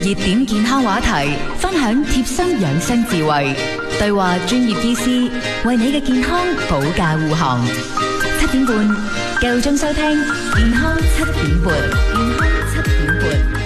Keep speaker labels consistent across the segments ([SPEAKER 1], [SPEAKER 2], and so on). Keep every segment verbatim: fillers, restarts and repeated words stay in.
[SPEAKER 1] 熱點健康話題，分享貼身養生智慧，對話專業醫師，為你嘅健康保駕護航。七點半，夠鐘收聽健康七點半。健康七點半。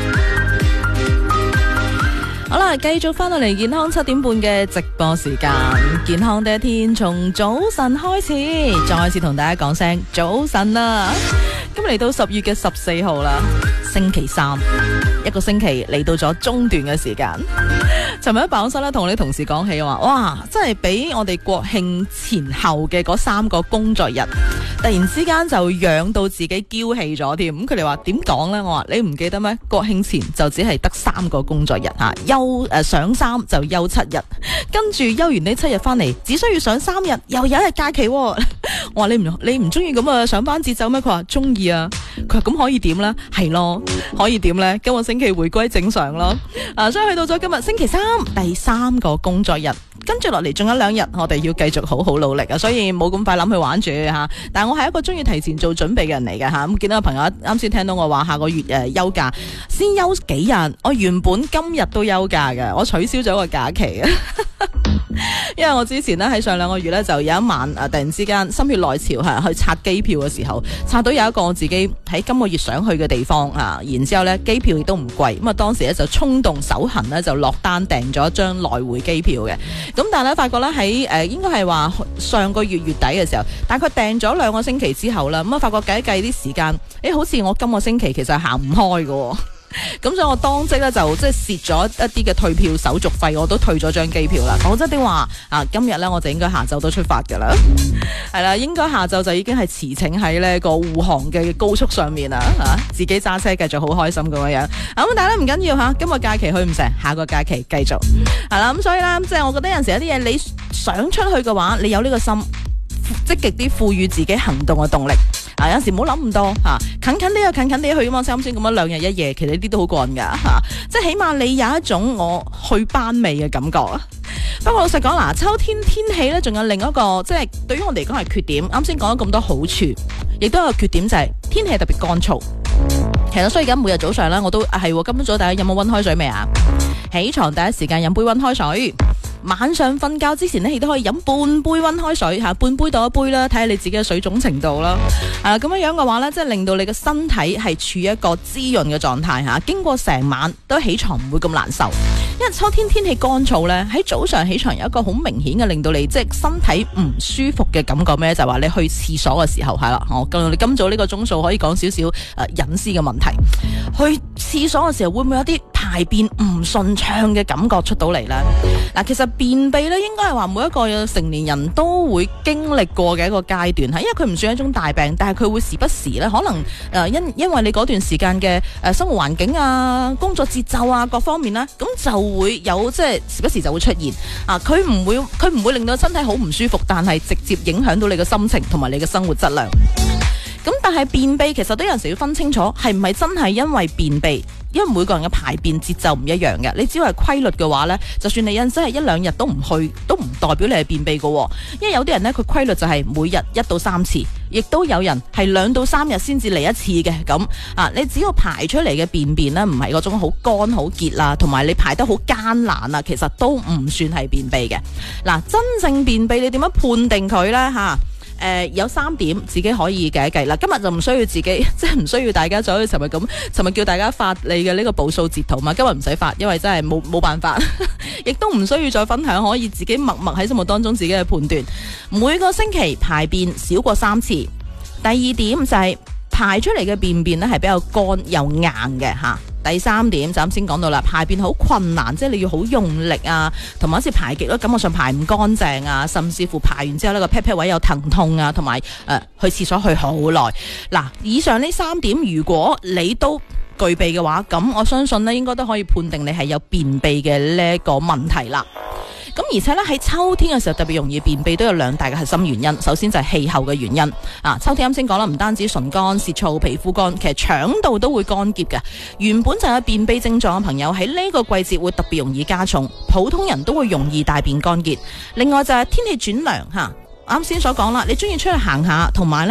[SPEAKER 2] 好啦，繼續翻到嚟健康七點半嘅直播時間，健康第一天從早晨開始，再次同大家講聲早晨啦。今日嚟到十月嘅十四號啦，星期三，一個星期嚟到咗中段嘅時間。尋日喺辦公室咧，同我啲同事講起話，哇，真係俾我哋國慶前後嘅嗰三個工作日，突然之間就養到自己嬌氣咗添。咁佢哋話點講呢？我話你唔記得咩？國慶前就只係得三個工作日吓，休誒、呃、上三就休七日，跟住休完呢七日翻嚟，只需要上三日，又有一日假期、哦。我話你唔你唔中意咁嘅上班節奏咩？佢話中意啊。佢話咁可以點呢？係咯，可以點呢？今個星期回歸正常咯。啊，所以去到咗今日星期三，第三個工作日，跟住落嚟仲有兩日，我哋要繼續好好努力啊！所以冇咁快諗去玩住吓。但係我係一個中意提前做準備嘅人嚟嘅吓。咁見到個朋友啱先聽到我話下個月誒、呃、休假，先休幾日。我原本今日都休假嘅，我取消咗個假期啊。因為我之前咧喺上兩個月咧就有一晚啊，突然之間心血來潮係去拆機票嘅時候，拆到有一個我自己喺今個月想去嘅地方啊，然之後咧機票亦都唔貴，咁啊當時咧就衝動手痕咧就落單訂咗一張來回機票嘅，咁但係咧發覺咧喺誒應該係話上個月月底嘅時候，大概訂咗兩個星期之後啦，咁啊發覺計一計啲時間，誒好似我今個星期其實係行唔開嘅。咁所以我當即咧就即係蝕咗一啲嘅退票手續費，我都退咗張機票啦。講真啲話啊，今日咧我就應該下晝都出發噶啦，係啦，應該下晝就已經係馳騁喺呢個護航嘅高速上面啦，吓、啊、自己揸車繼續好開心咁樣樣。咁、啊、但係咧唔緊要吓，今個假期去唔成，下個假期繼續係啦。咁所以咧，即係我覺得有陣時有啲嘢你想出去嘅話，你有呢個心，積極啲賦予自己行動嘅動力。啊，有時唔好諗咁多吓、啊，近近啲又近近啲去啊嘛，啱先咁樣兩日一夜，其實呢啲都好過癮噶吓，即係起碼你有一種我去班味嘅感覺啊。不過老實講嗱，秋天天氣咧，仲有另一個即係對於我哋嚟講係缺點。啱先講咗咁多好處，亦都有缺點就係、是、天氣特別乾燥。其實所以而家每日早上咧，我都係、啊、今朝早大家飲冇溫開水未啊？起床第一時間飲杯溫開水。晚上瞓覺之前呢，亦都可以飲半杯溫開水吓，半杯到一杯啦，睇下你自己嘅水腫程度啦。啊，咁樣樣嘅話呢，即係令到你嘅身體係處於一個滋潤嘅狀態吓，經過成晚都起床唔會咁難受。因為秋天天氣乾燥呢，喺早上起床有一個好明顯嘅令到你即係身體唔舒服嘅感覺咩？就係話你去廁所嘅時候係啦，我你今早呢個鐘數可以講少少誒隱私嘅問題。去廁所嘅時候會唔會有啲排便唔順暢嘅感覺出到嚟呢？嗱，其實便秘咧，應該係話每一個成年人都會經歷過嘅一個階段，係因為佢唔算一種大病，但係佢會時不時咧，可能誒、呃、因因為你嗰段時間嘅誒生活環境啊、工作節奏啊各方面咧，咁就會有即係時不時就會出現啊。佢唔會佢唔會令到身體好唔舒服，但係直接影響到你嘅心情同埋你嘅生活質量。咁但係便秘其實都有陣時要分清楚，係唔係真係因為便秘？因為每個人嘅排便節奏唔一樣嘅，你只要係規律嘅話呢，就算你有陣時係一兩日都唔去，都唔代表你係便秘嘅。因為有啲人呢，佢規律就係每日一到三次，亦都有人係兩到三日先至嚟一次嘅。咁啊，你只要排出嚟嘅便便呢，唔係嗰種好乾好結啦，同埋你排得好艱難啊，其實都唔算係便秘嘅。嗱、啊，真正便秘你點樣判定佢呢？吓？誒、呃，有三點自己可以計一計啦。今日就唔需要自己，即係唔需要大家再好似尋日咁，尋日叫大家發你嘅呢個步數截圖嘛。今日唔使發，因為真係冇冇辦法，亦都唔需要再分享，可以自己默默喺心目當中自己嘅判斷。每個星期排便少過三次。第二點就係、是、排出嚟嘅便便咧係比較乾又硬嘅吓。第三點就啱先講到啦，排便好困難，即係你要好用力啊，同埋好似排極都感覺上排唔乾淨啊，甚至乎排完之後呢個 pat pat 位有疼痛啊，同埋誒去廁所去好耐。嗱，以上呢三點如果你都具備嘅話，咁我相信呢應該都可以判定你係有便秘嘅呢個問題啦。咁而且咧喺秋天嘅時候特別容易便秘，都有兩大嘅核心原因。首先就係氣候嘅原因啊，秋天啱先講啦，唔單止唇乾舌燥、皮膚乾，其實腸道都會乾澀嘅。原本就有便秘症狀嘅朋友喺呢個季節會特別容易加重，普通人都會容易大便乾結。另外就係天氣轉涼吓，啱先所講啦，你中意出去行下，同埋呢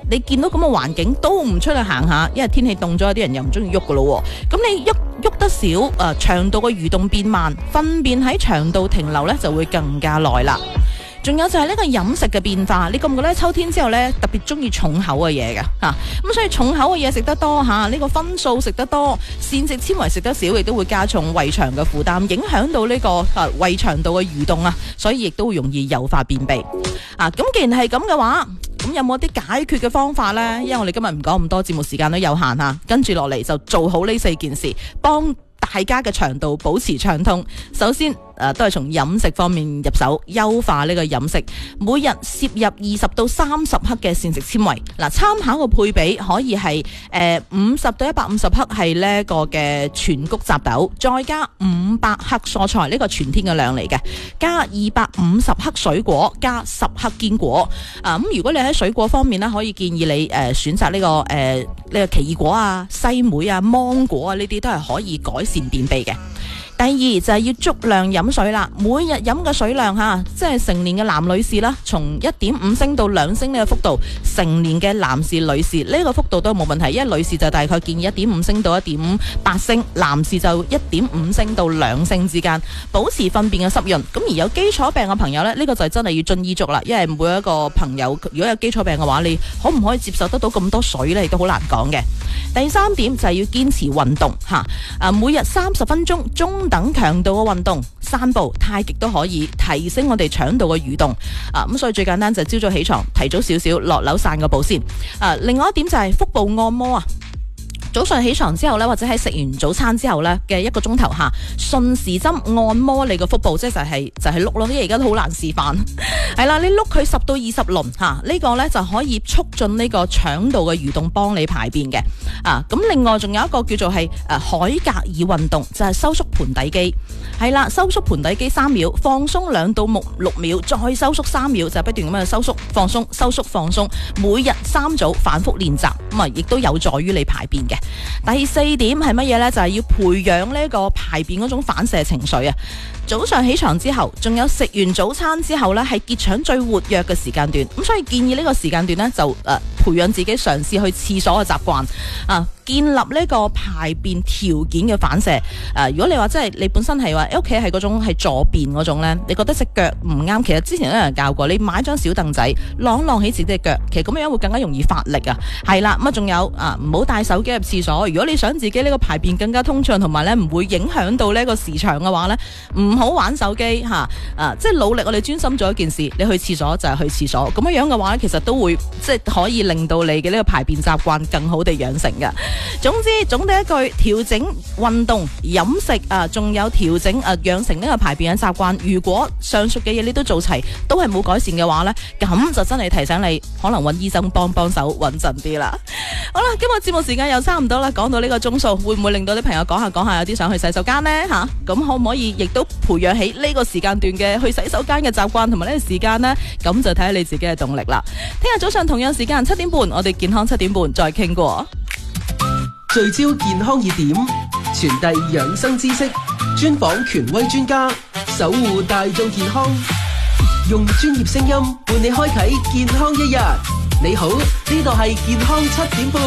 [SPEAKER 2] 你見到咁嘅環境都唔出去行下，因為天氣凍咗，有啲人又唔中意喐噶咯。咁你喐喐得少，誒、呃，腸道嘅蠕動變慢，糞便喺腸道停留咧就會更加耐啦。仲有就係呢個飲食嘅變化，你覺唔覺得秋天之後咧特別中意重口嘅嘢㗎吓？咁、啊、所以重口嘅嘢食得多吓，呢、啊這個分數食得多，膳食纖維食得少，亦都會加重胃腸嘅負擔，影響到呢、這個誒、啊、胃腸道嘅蠕動啊，所以亦都會容易誘發便秘啊。咁既然係咁嘅話，咁有冇啲解決嘅方法呢？因為我哋今日唔講咁多，節目時間都有限吓，跟住落嚟就做好呢四件事，幫大家嘅腸道保持暢通。首先誒、呃，都係從飲食方面入手，優化呢個飲食，每日攝入二十到三十克嘅膳食纖維。嗱，參考個配比可以係誒五十到一百五十克係呢個嘅全穀雜豆，再加五百克蔬菜，呢、這個全天嘅量嚟嘅，加二百五十克水果，加十克堅果。啊，咁如果你喺水果方面呢，可以建議你誒、呃、選擇呢、這個誒呢、呃這個奇異果啊、西梅啊、芒果啊，呢啲都係可以改善便秘嘅。第二就係要足量飲水啦，每日飲嘅水量吓，即係成年嘅男女士啦，從一點五升到兩升呢個幅度，成年嘅男士、女士呢個幅度都冇問題，因為女士就大概建議一點五升到一點八升，男士就一點五升到兩升之間，保持糞便嘅濕潤。咁而有基礎病嘅朋友呢，呢、呢個就真係要遵醫囑啦，因為每一個朋友如果有基礎病嘅話，你可唔可以接受得到咁多水呢？亦都好難講嘅。第三點就係要堅持運動吓，啊每日三十分鐘中等強度嘅運動，散步、太極都可以提升我哋腸道嘅蠕動啊。咁所以最簡單就係朝早起床，提早少少落樓散個步先。啊，另外一點就係腹部按摩啊。早上起床之後呢，或者喺食完早餐之後呢嘅一個鐘頭下，順時針按摩你個腹部，即係就係就係碌咯。因為而家都好難示範，係啦，你碌佢十到二十輪吓，呢個呢就可以促進呢個腸道嘅蠕動，幫你排便嘅。啊，咁另外仲有一個叫做係誒海格爾運動，就係收縮盆底肌。係啦，收縮盆底肌三秒，放鬆兩到六秒，再收縮三秒，就不斷咁樣收縮、放鬆、收縮、放鬆，每日三組反覆練習，咁啊亦都有助於你排便嘅。第四點係乜嘢呢？就係要培養呢個排便嗰種反射情緒啊！早上起床之後，仲有食完早餐之後呢，係結腸最活躍嘅時間段，咁所以建議呢個時間段呢，就誒、呃、培養自己嘗試去廁所嘅習慣啊。建立呢個排便條件嘅反射。誒、呃，如果你話真係你本身係話屋企係嗰種係坐便嗰種咧，你覺得隻腳唔啱，其實之前都有人教過，你買張小凳仔，晾晾起自己隻腳，其實咁樣會更加容易發力啊。係啦，咁啊仲有啊，唔好帶手機入廁所。如果你想自己呢個排便更加通暢，同埋咧唔會影響到呢個時長嘅話咧，唔好玩手機吓。啊，即係努力我哋專心做一件事，你去廁所就係去廁所。咁樣樣嘅話咧，其實都會即係可以令到你嘅呢個排便習慣更好地養成㗎。總之，總的一句，調整運動、飲食啊，仲有調整啊，養成呢個排便嘅習慣。如果上述嘅嘢你都做齊，都係冇改善嘅話呢，咁就真係提醒你，可能揾醫生幫幫手穩陣啲啦。好啦，今日節目時間又差唔多啦，講到呢個鐘數，會唔會令到啲朋友講下講下有啲想去洗手間呢？吓、啊，咁可唔可以亦都培養起呢個時間段嘅去洗手間嘅習慣同埋呢個時間呢？咁就睇下你自己嘅動力啦。聽日早上同樣時間七點半，我哋健康七點半再傾過。
[SPEAKER 3] 聚焦健康熱點，傳遞養生知識，專訪權威專家，守護大眾健康，用專業聲音伴你開啟健康一日。你好，呢度係健康七點半。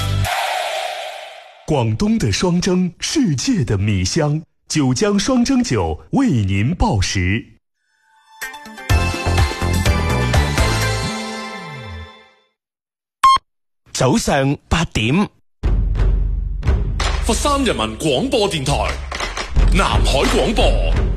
[SPEAKER 4] 廣東的雙蒸，世界的米香，九江雙蒸酒為您報時。早上八點。
[SPEAKER 5] 佛山人民廣播電台南海廣播，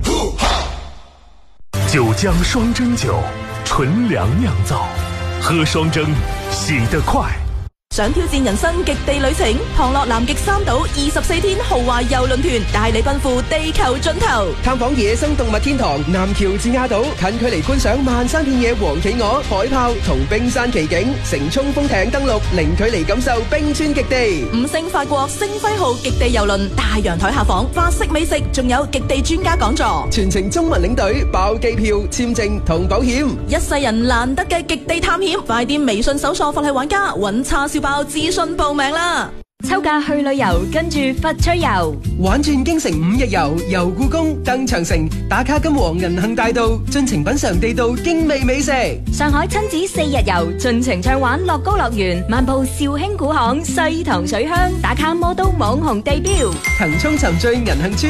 [SPEAKER 4] 九江雙蒸酒，純糧釀造，喝雙蒸，醒得快。
[SPEAKER 2] 想挑戰人生極地旅程？唐樂南極三島二十四天豪華郵輪團帶你奔赴地球盡頭，
[SPEAKER 3] 探訪野生動物天堂南橋至亞島，近距離觀賞漫山遍野黃企鵝、海豹同冰山奇景，乘衝鋒艇登陸，零距離感受冰川極地。
[SPEAKER 2] 五星法國星輝號極地郵輪，大陽台下房，法式美食，仲有極地專家講座，
[SPEAKER 3] 全程中文領隊，包機票、簽證同保險，
[SPEAKER 2] 一世人難得嘅極地探險，快啲微信搜索佛系玩家，揾叉燒包諮詢報名啦！
[SPEAKER 6] 秋假去旅遊，跟住佛趣遊，
[SPEAKER 3] 玩轉京城五日遊，遊故宮、登長城，打卡金黃銀杏大道，盡情品嘗地道精美美食。
[SPEAKER 6] 上海親子四日遊，盡情暢玩樂高樂園，漫步紹興古巷、西塘水鄉，打卡魔都網紅地標，
[SPEAKER 3] 騰衝沉醉銀杏村。